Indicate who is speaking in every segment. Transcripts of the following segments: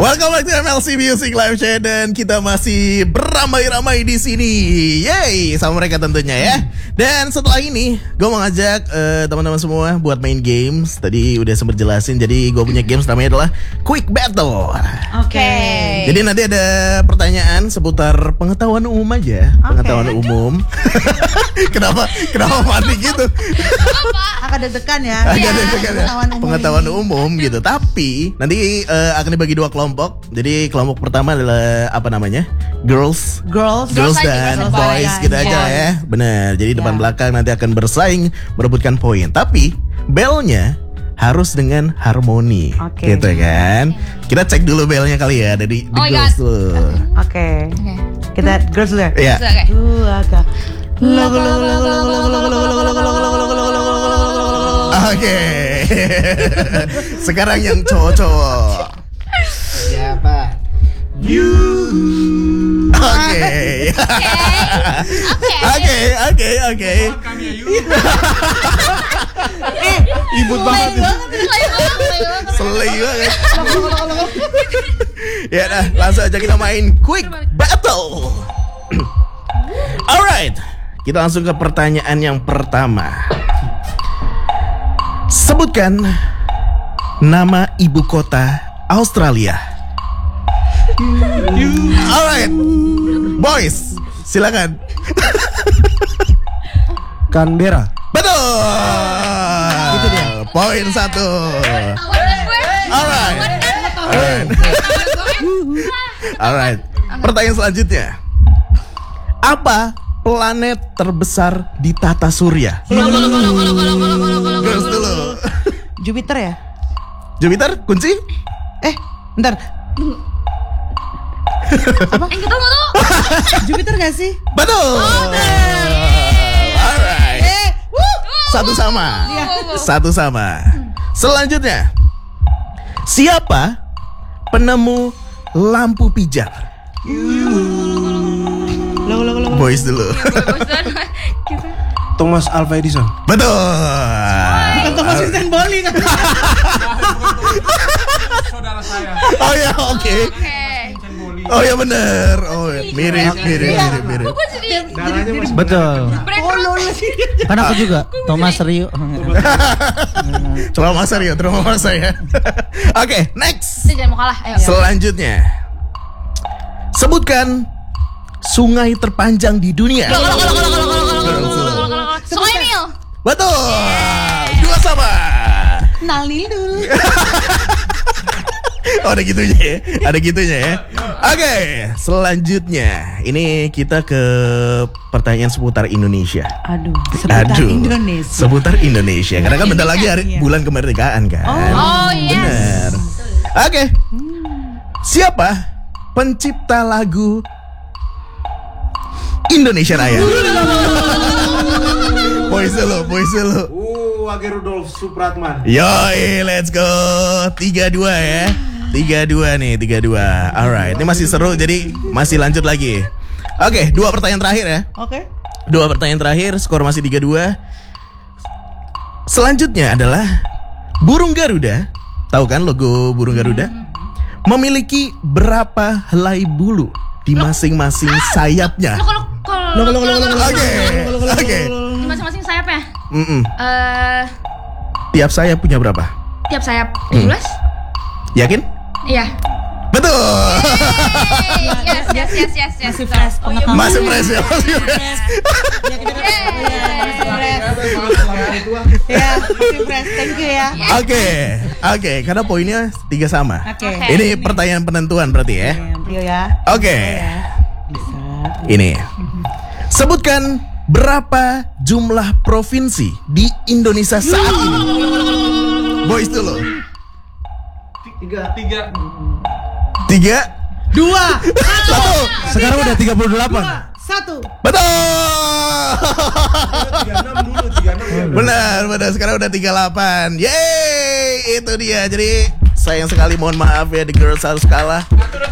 Speaker 1: Welcome back to MLC Music Live Show dan kita masih beramai-ramai di sini. Yeay, sama mereka tentunya ya. Dan setelah ini gue mau ngajak teman-teman semua buat main games. Tadi udah sempat jelasin, jadi gue punya games namanya adalah Quick Battle.
Speaker 2: Oke.
Speaker 1: Jadi nanti ada pertanyaan seputar pengetahuan umum aja, pengetahuan umum. Kenapa mati gitu?
Speaker 2: Agak deg-degan ya.
Speaker 1: Agak deg-degan ya. Pengetahuan umum gitu. Tapi nanti akan dibagi dua kelompok. Jadi kelompok pertama adalah apa namanya? Girls dan boys gitu aja ya. Benar. Jadi depan belakang nanti akan bersaing merebutkan poin. Tapi belnya harus dengan harmoni, gitu kan? Kita cek dulu belnya kali ya dari the girls dulu.
Speaker 2: Oke. Kita girls dulu ya.
Speaker 1: Iya.
Speaker 2: Agak.
Speaker 1: Oke. Sekarang yang cowok-cowok.
Speaker 3: Siapa?
Speaker 1: You. Oke.
Speaker 3: Ibut banget.
Speaker 1: Selai banget. Ya dah, langsung aja kita main Quick Battle. Alright, kita langsung ke pertanyaan yang pertama. Sebutkan nama ibu kota Australia. Alright, boys, silakan.
Speaker 3: Canberra.
Speaker 1: Betul.
Speaker 3: Itu dia.
Speaker 1: Poin 1. Alright. Pertanyaan selanjutnya. Apa planet terbesar di tata surya? Girls dulu.
Speaker 2: Jupiter ya?
Speaker 1: Jupiter kunci?
Speaker 2: Bentar. Apa? Jupiter gak sih?
Speaker 1: Betul. Alright. Satu sama. Selanjutnya. Siapa penemu lampu pijar? Boys dulu.
Speaker 3: Thomas Alva Edison.
Speaker 1: Betul.
Speaker 2: Bukan Thomas Edison bowling.
Speaker 4: Saudara saya.
Speaker 1: Oh ya, oke. Oh ya benar. Oh mirip.
Speaker 4: Darahnya masih
Speaker 3: Betul. Kan aku juga Thomas Rio.
Speaker 1: Trauma saya. Oke, next.
Speaker 5: Jangan mau kalah. Ayo.
Speaker 1: Selanjutnya. Sebutkan sungai terpanjang di dunia.
Speaker 5: Sungai Nil.
Speaker 1: Betul. 2 sama.
Speaker 2: Nalil dulu.
Speaker 1: Oh, ada gitunya ya. Oke, selanjutnya ini kita ke pertanyaan seputar Indonesia. Seputar Indonesia. Karena kan bentar lagi bulan kemerdekaan kan.
Speaker 5: Oh yes.
Speaker 1: Benar. Oke. Siapa pencipta lagu Indonesia Raya? Boys dulu.
Speaker 3: Wage Rudolf Supratman.
Speaker 1: Yoi, let's go. 3-2 ya. 3-2 nih. Alright, ini masih seru jadi masih lanjut lagi. Oke, 2 pertanyaan terakhir ya.
Speaker 2: Oke.
Speaker 1: 2 pertanyaan terakhir, skor masih 3-2. Selanjutnya adalah burung Garuda. Tahu kan logo burung Garuda? Memiliki berapa helai bulu di masing-masing sayapnya? Oke.
Speaker 5: Di masing-masing sayapnya.
Speaker 1: Tiap sayap punya berapa?
Speaker 5: Tiap sayap 17.
Speaker 1: Yakin?
Speaker 5: Iya.
Speaker 1: Betul.
Speaker 5: Yes.
Speaker 2: Masih fresh.
Speaker 1: Masih fresh ya.
Speaker 2: Ya, masih fresh. Thank you ya.
Speaker 1: Oke, karena poinnya 3 sama.
Speaker 2: Oke.
Speaker 1: Ini pertanyaan penentuan berarti ya.
Speaker 2: Trio ya.
Speaker 1: Oke.
Speaker 2: Bisa.
Speaker 1: Ini. Sebutkan berapa jumlah provinsi di Indonesia saat ini? Boys dulu.
Speaker 4: 3.
Speaker 1: 3,
Speaker 2: 2, 1.
Speaker 3: Sekarang udah 38.
Speaker 2: 1.
Speaker 1: Betul.
Speaker 3: 36 dulu.
Speaker 1: Benar. Sekarang udah 38. Yeay, itu dia. Jadi sayang sekali, mohon maaf ya, the girls harus kalah.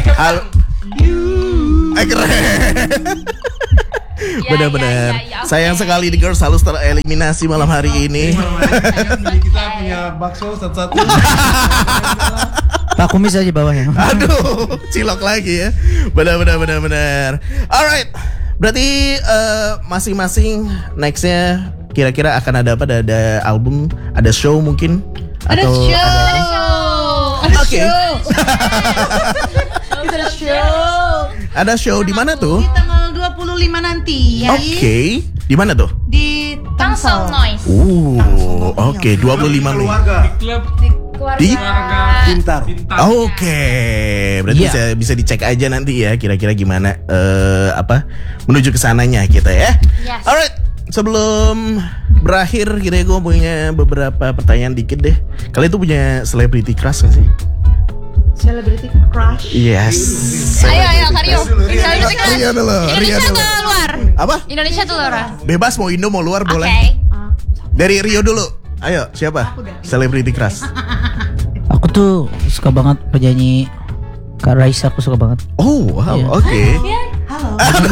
Speaker 1: Keren. Benar-benar. Sayang sekali the girls harus tereliminasi malam hari ini.
Speaker 3: Kita punya bakso satu-satu. Pak Kumis aja bawahnya.
Speaker 1: Aduh, cilok lagi ya. Benar. Alright. Berarti masing-masing nextnya kira-kira akan ada apa? Ada album, ada show mungkin?
Speaker 2: Ada
Speaker 1: Atau
Speaker 2: show.
Speaker 5: Ada show.
Speaker 1: Oke.
Speaker 2: Kita ada show.
Speaker 1: Ada show di mana tuh?
Speaker 2: Di tanggal 25 nanti.
Speaker 1: Oke. Di mana tuh?
Speaker 2: Di
Speaker 5: Tangsel Noise.
Speaker 1: Oke, 25 Mei.
Speaker 4: Keluarga. Di klub
Speaker 1: Di
Speaker 4: keluarga
Speaker 6: Pintar.
Speaker 1: Oke, berarti bisa dicek aja nanti ya kira-kira gimana menuju ke sananya kita ya.
Speaker 5: Yes.
Speaker 1: Alright, sebelum berakhir kita gue punya beberapa pertanyaan dikit deh. Kalian tuh punya celebrity crush gak sih?
Speaker 2: Celebrity Crush.
Speaker 1: Yes.
Speaker 5: Ayo Karyo.
Speaker 1: Rio dulu, Rio
Speaker 5: Indonesia
Speaker 1: dulu.
Speaker 5: atau luar?
Speaker 1: Apa?
Speaker 5: Indonesia atau luar?
Speaker 1: Bebas mau Indo mau luar
Speaker 5: Oke.
Speaker 1: boleh. Dari Rio dulu. Ayo, siapa? Celebrity crush.
Speaker 3: Aku tuh suka banget penyanyi Kak Raisa, aku suka banget.
Speaker 1: Oh, wow,
Speaker 3: Iya.
Speaker 1: oke.
Speaker 2: Halo.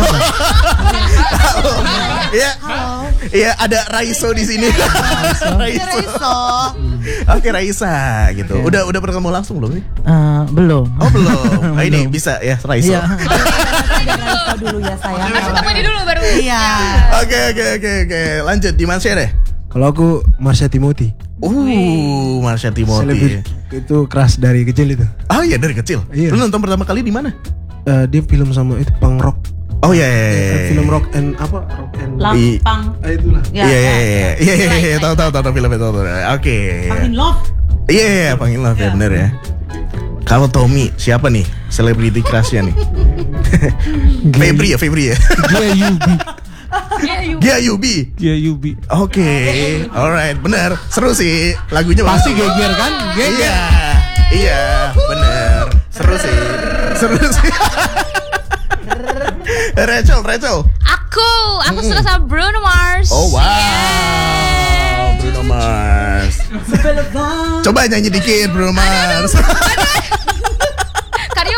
Speaker 1: Iya. Iya, ada Raiso di sini.
Speaker 2: Raiso.
Speaker 1: Oke, Raisa gitu. Udah ketemu langsung belum sih?
Speaker 3: Belum.
Speaker 1: Oh, belum. Ini bisa ya, Raiso.
Speaker 3: Iya.
Speaker 2: Raiso dulu ya sayang.
Speaker 5: Harus ketemu ini dulu baru.
Speaker 2: Iya.
Speaker 1: Oke. Lanjut di Marsha deh.
Speaker 6: Kalau aku Marsha Timothy.
Speaker 1: Marsha Timothy.
Speaker 6: Selebriti itu keras dari kecil itu.
Speaker 1: Oh iya, dari kecil.
Speaker 6: Iya.
Speaker 1: Lu nonton pertama kali di mana?
Speaker 6: Dia film sama itu punk rock.
Speaker 1: Oh iya.
Speaker 6: Film rock and apa? Rock and
Speaker 2: Lampang.
Speaker 6: itulah.
Speaker 1: Iya. Tahu filmnya tahu. Oke.
Speaker 2: I'm in love.
Speaker 1: Iya, panggil love ya, bener ya. Kalau Tommy, siapa nih celebrity crush-nya nih? Febri ya. Gia Yubi. Oke, alright, bener. Seru sih, lagunya pasti geger kan? Iya, bener. Seru sih. Rachel.
Speaker 5: Aku suka sama Bruno Mars.
Speaker 1: Oh wow, Bruno Mars. Coba nyanyi dikit Bruno Mars.
Speaker 5: Karyo.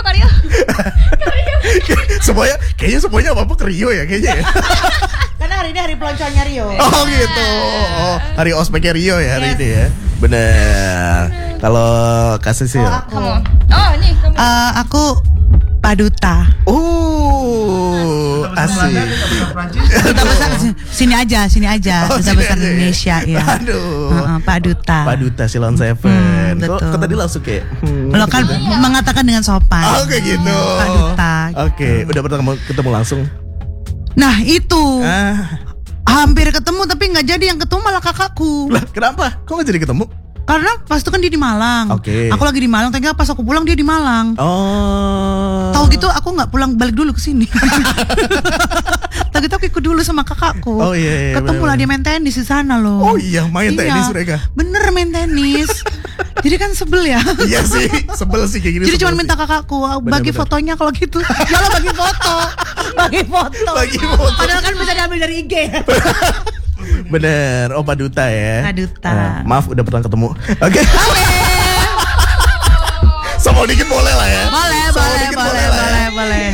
Speaker 1: Semuanya apa ke Rio ya kayaknya ya.
Speaker 2: Karena hari ini hari peloncoannya Rio.
Speaker 1: Oh gitu. Hari ospeknya Rio ya hari ini ya. Bener. Kalau kasih sih.
Speaker 5: Kamu. Oh, ini kamu.
Speaker 2: Aku Paduta.
Speaker 1: Asik.
Speaker 2: Duta besar sini aja,
Speaker 1: Oh,
Speaker 2: duta
Speaker 1: sini
Speaker 2: besar
Speaker 1: aja ya?
Speaker 2: Indonesia ya.
Speaker 1: Aduh.
Speaker 2: Paduta.
Speaker 1: Silon Seven.
Speaker 2: betul.
Speaker 1: Kok tadi langsung kayak
Speaker 2: Lo kan mengatakan dengan sopan.
Speaker 1: Oh kayak gitu.
Speaker 2: Paduta.
Speaker 1: Oke, udah pernah ketemu langsung?
Speaker 2: Nah itu
Speaker 1: Ah,
Speaker 2: hampir ketemu tapi nggak jadi, yang ketemu malah kakakku.
Speaker 1: lah kenapa? Kok gak jadi ketemu?
Speaker 2: Karena pas itu kan dia di Malang.
Speaker 1: Oke.
Speaker 2: Aku lagi di Malang, ternyata pas aku pulang dia di Malang.
Speaker 1: Oh.
Speaker 2: Tahu gitu aku nggak balik dulu ke sini. Tahu gitu aku ikut dulu sama kakakku.
Speaker 1: Oh, iya,
Speaker 2: Ketemu lah
Speaker 1: bener.
Speaker 2: dia main tenis di sana loh.
Speaker 1: Oh iya, main tenis mereka.
Speaker 2: Bener main tenis. Jadi kan sebel ya.
Speaker 1: Iya sih, sebel sih kayak gini.
Speaker 2: Jadi
Speaker 1: sebel
Speaker 2: cuma
Speaker 1: sih.
Speaker 2: minta kakakku bagi
Speaker 1: Bener.
Speaker 2: fotonya kalau gitu. Ya lo bagi foto. Bagi foto.
Speaker 1: Bagi foto.
Speaker 2: Padahal kan bisa diambil dari IG.
Speaker 1: Bener, oh Paduta ya.
Speaker 2: Paduta.
Speaker 1: Maaf udah pernah ketemu. Oke. Sombong dikit boleh lah ya. Sombong dikit lah ya.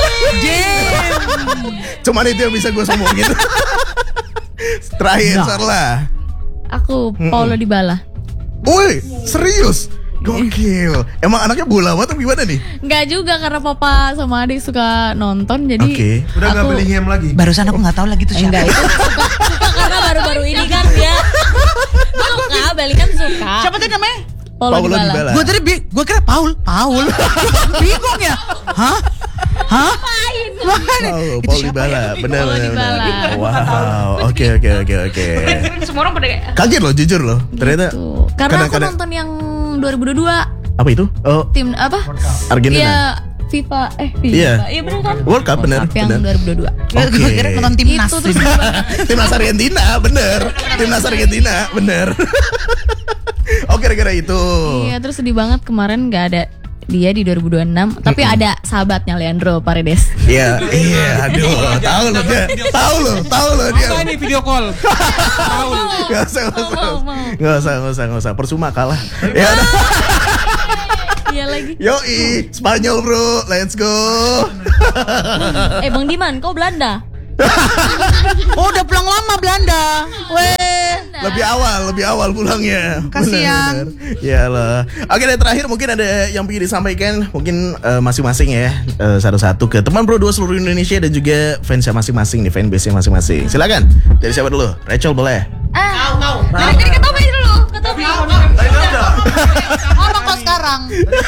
Speaker 1: Cuman itu yang bisa gue sombongin. Terakhir Sarla.
Speaker 7: Aku Paulo Dybala.
Speaker 1: Woi, serius? Gokil. Emang anaknya bola banget atau gimana nih?
Speaker 7: Enggak juga karena papa sama adik suka nonton jadi
Speaker 1: Oke.
Speaker 6: Udah nggak
Speaker 7: aku-
Speaker 6: Bellingham lagi.
Speaker 2: Barusan aku nggak tahu lagi tuh siapa.
Speaker 7: Enggak itu suka karena baru-baru ini kan dia suka Bellingham suka.
Speaker 2: Siapa tadi namanya?
Speaker 7: Paulo Dybala.
Speaker 1: Dybala.
Speaker 2: Gue kira Paul. Bingung ya? Hah? Makanya.
Speaker 1: Oh,
Speaker 2: Itu
Speaker 1: Paul
Speaker 2: siapa
Speaker 1: Dybala,
Speaker 2: ya?
Speaker 1: bener.
Speaker 7: Paul Dybala.
Speaker 1: Wow, oke.
Speaker 5: Semua orang pada kayak
Speaker 1: Kaget loh, jujur loh. Ternyata.
Speaker 7: Tuh. Karena aku
Speaker 1: kadang-kadang-
Speaker 7: nonton yang 2022
Speaker 1: Apa itu? Oh,
Speaker 7: tim apa?
Speaker 1: Argentina.
Speaker 7: Iya FIFA
Speaker 1: Iya.
Speaker 7: Iya benar kan?
Speaker 1: World Cup, bener,
Speaker 7: Cup yang
Speaker 1: bener.
Speaker 7: 2022.
Speaker 2: Gue kira nonton timnas.
Speaker 7: Itu terus
Speaker 1: Timnas Argentina, bener. Timnas Argentina, bener. Oh, gara-gara itu.
Speaker 7: Iya, terus sedih banget kemarin nggak ada dia di 2026, tapi ada sahabatnya Leandro Paredes.
Speaker 1: Iya, aduh, tahu lo dia.
Speaker 4: Apa ini video call? Tahu.
Speaker 1: Gak usah. Persuma kalah. Ya udah.
Speaker 7: Iya lagi.
Speaker 1: Yoi, Spanyol bro, let's go.
Speaker 7: Bang Diman, kau Belanda?
Speaker 2: Oh, udah pulang lama Belanda. Weh.
Speaker 1: Lebih awal pulangnya.
Speaker 2: Kasian.
Speaker 1: Bener. Ya Allah. Oke, dan terakhir mungkin ada yang ingin disampaikan mungkin masing-masing ya, satu-satu ke teman Bro 2 seluruh Indonesia dan juga fansnya masing-masing nih, fanbase-nya masing-masing. Silakan. Dari siapa dulu? Rachel boleh.
Speaker 5: Dari ke Tobi dulu. Ke Tobi.
Speaker 2: Ngomong kok sekarang.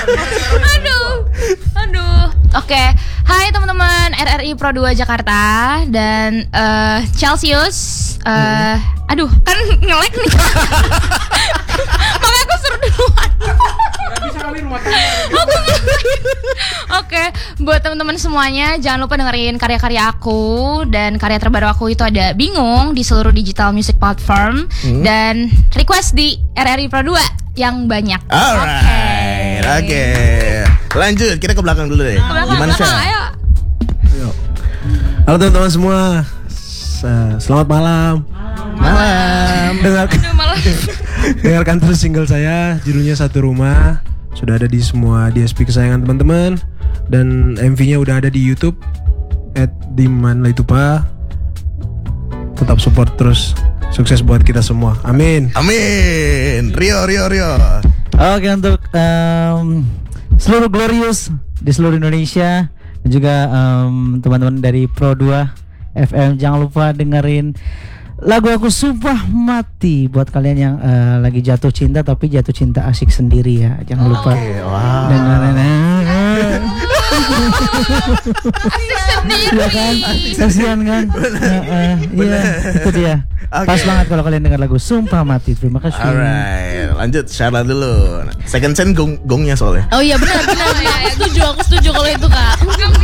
Speaker 5: Aduh. Oke. Hai teman-teman RRI Pro 2 Jakarta dan Celsius. Aduh, kan nge-lag nih. Makanya aku suruh duluan. Oke, buat teman-teman semuanya jangan lupa dengerin karya-karya aku dan karya terbaru aku itu ada Bingung di seluruh digital music platform dan request di RRI Pro 2 yang banyak.
Speaker 1: Alright. Oke. Lanjut, kita ke belakang dulu deh. Gimana sih?
Speaker 5: Ayo.
Speaker 6: Halo teman-teman semua. Selamat malam.
Speaker 5: Aduh, malah.
Speaker 6: Dengarkan terus single saya, judulnya Satu Rumah. Sudah ada di semua DSP kesayangan teman-teman. Dan MV-nya udah ada di YouTube @dimanlaitupa. Tetap support terus. Sukses buat kita semua. Amin.
Speaker 1: Amin. Rio.
Speaker 3: Oke, untuk seluruh Glorious di seluruh Indonesia dan juga teman-teman dari Pro 2 FM, jangan lupa dengerin lagu aku Sumpah Mati buat kalian yang lagi jatuh cinta tapi jatuh cinta asik sendiri ya. Jangan lupa dengerin. Iya kan? Kasihan kan? Iya, itu dia. Pas banget kalau kalian dengar lagu Sumpah Mati. Terima kasih.
Speaker 1: Alright, lanjut Syarla dulu. Second Chance gongnya soalnya.
Speaker 7: Oh iya benar. Aku setuju kalau itu Kak.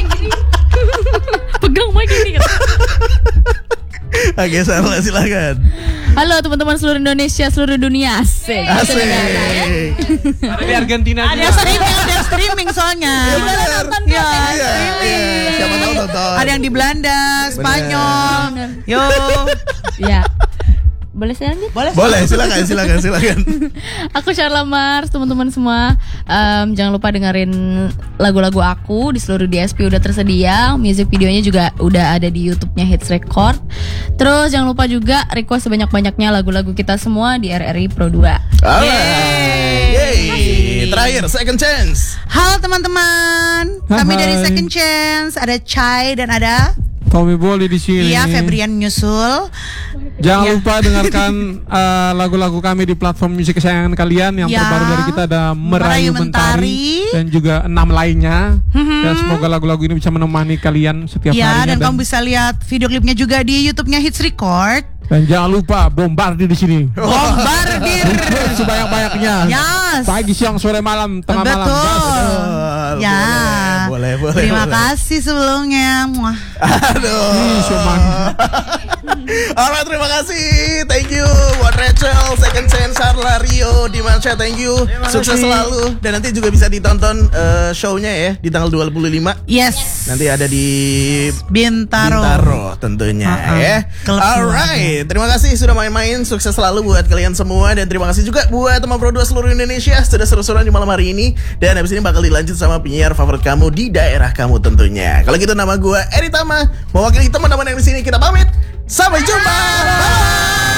Speaker 7: Pegang mic ini Kak.
Speaker 1: Oke, Syarla silakan.
Speaker 7: Halo teman-teman seluruh Indonesia, seluruh dunia. Asik.
Speaker 1: Asik.
Speaker 4: Ada di Argentina
Speaker 2: Ada streaming soalnya.
Speaker 1: Iya. Siapa tahu tonton.
Speaker 2: Ada yang di Belanda, Spanyol. Yo.
Speaker 7: Ya. Boleh saya lanjut?
Speaker 1: Boleh, silakan.
Speaker 7: Aku Syarla Mars, teman-teman semua. Jangan lupa dengerin lagu-lagu aku di seluruh DSP udah tersedia. Music videonya juga udah ada di YouTube-nya Hits Record. Terus jangan lupa juga request sebanyak-banyaknya lagu-lagu kita semua di RRI Pro 2.
Speaker 1: Yeay. Terakhir Second Chance.
Speaker 2: Halo teman-teman. Kami dari Second Chance, ada Chai dan ada
Speaker 4: Tommy Bolly di sini.
Speaker 2: Iya, Febrian nyusul.
Speaker 4: Jangan lupa dengarkan lagu-lagu kami di platform musik kesayangan kalian. Yang
Speaker 2: Ya.
Speaker 4: terbaru dari kita ada Merayu Mentari dan juga 6 lainnya. Dan semoga lagu-lagu ini bisa menemani kalian setiap
Speaker 2: Ya,
Speaker 4: harinya.
Speaker 2: dan kamu bisa lihat video klipnya juga di YouTube-nya Hits Record.
Speaker 4: Dan jangan lupa bombardir di sini.
Speaker 2: Bombardir.
Speaker 4: Sebanyak-banyaknya.
Speaker 2: Yes.
Speaker 4: Pagi, siang, sore, malam, tengah malam.
Speaker 2: Betul. Ya.
Speaker 1: Boleh.
Speaker 2: Terima kasih sebelumnya. Muah.
Speaker 1: Aduh. Alright, terima kasih. Thank you buat Rachel, Second Chance, Syarla, Rio, Dimansha, thank you. Sukses selalu. Dan nanti juga bisa ditonton show-nya ya di tanggal 25.
Speaker 2: Yes.
Speaker 1: Nanti ada di
Speaker 2: Bintaro.
Speaker 1: tentunya ya.
Speaker 2: Klub
Speaker 1: Alright, terima kasih sudah main-main. Sukses selalu buat kalian semua. Dan terima kasih juga buat teman Pro 2 seluruh Indonesia sudah seru-seruan di malam hari ini. Dan habis ini bakal dilanjut sama penyiar favorit kamu di daerah kamu tentunya. Kalau gitu nama gue Eri Tama, mewakili teman-teman yang di sini, kita pamit. Sampai jumpa. Bye.